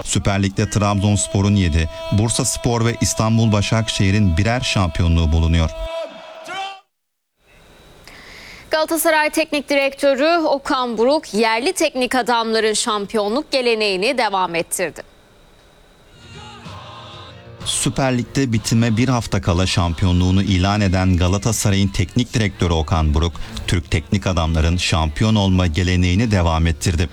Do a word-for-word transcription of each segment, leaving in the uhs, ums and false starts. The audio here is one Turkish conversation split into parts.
Süper Lig'de Trabzonspor'un yedi, Bursaspor ve İstanbul Başakşehir'in birer şampiyonluğu bulunuyor. Galatasaray Teknik Direktörü Okan Buruk yerli teknik adamların şampiyonluk geleneğini devam ettirdi. Süper Lig'de bitime bir hafta kala şampiyonluğunu ilan eden Galatasaray'ın teknik direktörü Okan Buruk, Türk teknik adamların şampiyon olma geleneğini devam ettirdi.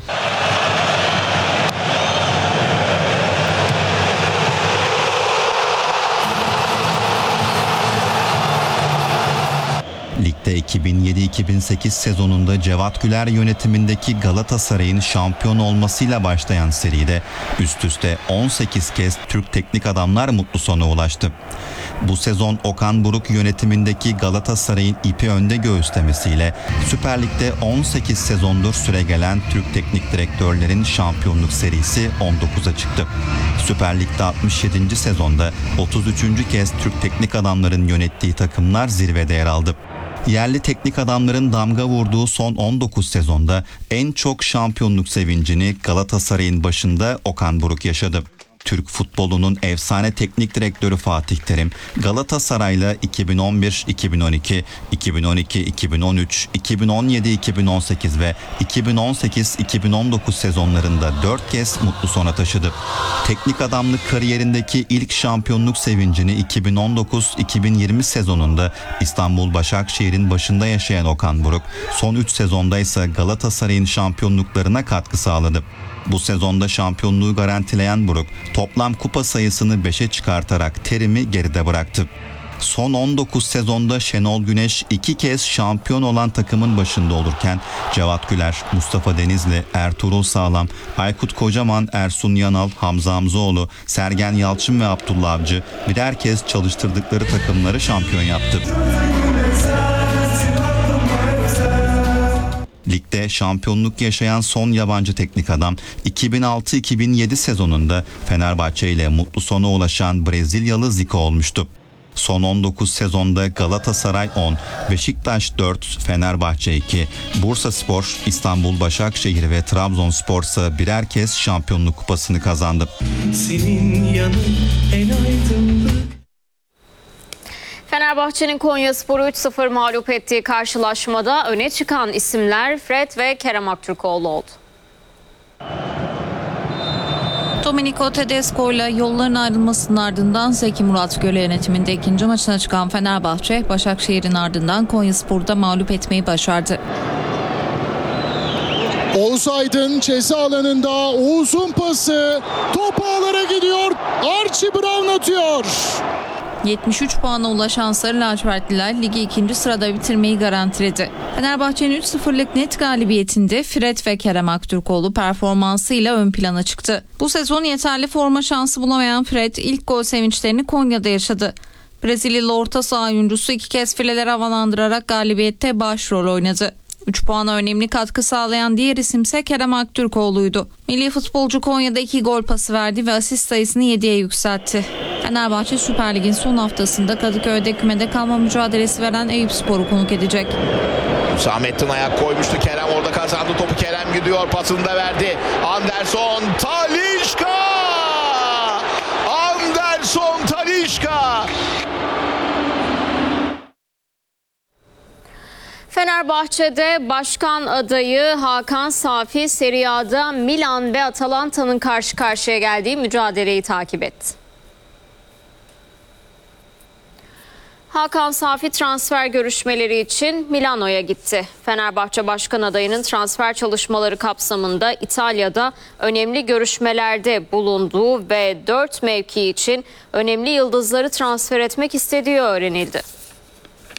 Ligde iki bin yedi iki bin sekiz sezonunda Cevat Güler yönetimindeki Galatasaray'ın şampiyon olmasıyla başlayan seride üst üste on sekiz kez Türk teknik adamlar mutlu sona ulaştı. Bu sezon Okan Buruk yönetimindeki Galatasaray'ın ipi önde göğüslemesiyle Süper Lig'de on sekiz sezondur süregelen Türk teknik direktörlerin şampiyonluk serisi on dokuza çıktı. Süper Lig'de altmış yedinci sezonda otuz üçüncü kez Türk teknik adamların yönettiği takımlar zirvede yer aldı. Yerli teknik adamların damga vurduğu son on dokuz sezonda en çok şampiyonluk sevincini Galatasaray'ın başında Okan Buruk yaşadı. Türk futbolunun efsane teknik direktörü Fatih Terim, Galatasaray'la iki bin on bir iki bin on iki, iki bin on iki iki bin on üç, iki bin on yedi iki bin on sekiz ve iki bin on sekiz iki bin on dokuz sezonlarında dört kez mutlu sona taşıdı. Teknik adamlık kariyerindeki ilk şampiyonluk sevincini iki bin on dokuz iki bin yirmi sezonunda İstanbul Başakşehir'in başında yaşayan Okan Buruk, son üç sezonda ise Galatasaray'ın şampiyonluklarına katkı sağladı. Bu sezonda şampiyonluğu garantileyen Buruk, toplam kupa sayısını beşe çıkartarak Terim'i geride bıraktı. Son on dokuz sezonda Şenol Güneş iki kez şampiyon olan takımın başında olurken Cevat Güler, Mustafa Denizli, Ertuğrul Sağlam, Aykut Kocaman, Ersun Yanal, Hamza Hamzoğlu, Sergen Yalçın ve Abdullah Avcı birer kez çalıştırdıkları takımları şampiyon yaptı. Ligde şampiyonluk yaşayan son yabancı teknik adam iki bin altı iki bin yedi sezonunda Fenerbahçe ile mutlu sona ulaşan Brezilyalı Zico olmuştu. Son on dokuz sezonda Galatasaray on, Beşiktaş dört, Fenerbahçe iki, Bursaspor, İstanbul Başakşehir ve Trabzonspor ise birer kez şampiyonluk kupasını kazandı. Senin yanın en aydınlık. Fenerbahçe'nin Konyaspor'u üç sıfır mağlup ettiği karşılaşmada öne çıkan isimler Fred ve Kerem Aktürkoğlu oldu. Domenico Tedesco ile yolların ayrılmasının ardından Zeki Murat Göle yönetiminde ikinci maçına çıkan Fenerbahçe, Başakşehir'in ardından Konyaspor'u da mağlup etmeyi başardı. Oğuz Aydın ceza alanında, Oğuz'un pası, top ağlara gidiyor, Archie Brown atıyor. yetmiş üç puana ulaşan Sarı Lacivertliler ligi ikinci sırada bitirmeyi garantiledi. Fenerbahçe'nin üç sıfırlık net galibiyetinde Fred ve Kerem Aktürkoğlu performansıyla ön plana çıktı. Bu sezon yeterli forma şansı bulamayan Fred ilk gol sevinçlerini Konya'da yaşadı. Brezilyalı orta saha oyuncusu iki kez fileleri havalandırarak galibiyette başrol oynadı. üç puana önemli katkı sağlayan diğer isimse Kerem Aktürkoğlu'ydu. Milli futbolcu Konya'da iki gol pası verdi ve asist sayısını yediye yükseltti. Fenerbahçe Süper Lig'in son haftasında Kadıköy'de kümede kalma mücadelesi veren Eyüpspor'u konuk edecek. Hüsamettin ayak koymuştu, Kerem orada kazandı topu, Kerem gidiyor, pasını da verdi. Anderson Talisca! Anderson Talisca! Fenerbahçe'de başkan adayı Hakan Safi Serie A'da Milan ve Atalanta'nın karşı karşıya geldiği mücadeleyi takip etti. Hakan Safi transfer görüşmeleri için Milano'ya gitti. Fenerbahçe başkan adayının transfer çalışmaları kapsamında İtalya'da önemli görüşmelerde bulunduğu ve dört mevki için önemli yıldızları transfer etmek istediği öğrenildi.